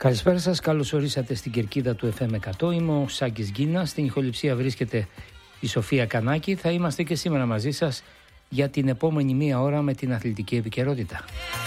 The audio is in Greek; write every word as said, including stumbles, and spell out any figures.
Καλησπέρα σας, καλώς ορίσατε στην κερκίδα του εφ εμ εκατό. Είμαι ο Σάκης Γκίνας, στην ηχοληψία βρίσκεται η Σοφία Κανάκη. Θα είμαστε και σήμερα μαζί σας για την επόμενη μία ώρα με την αθλητική επικαιρότητα.